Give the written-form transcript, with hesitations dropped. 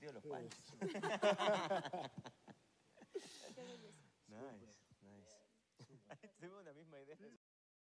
trío Los Panchos. Qué belleza. Nice, nice. Tengo una misma idea.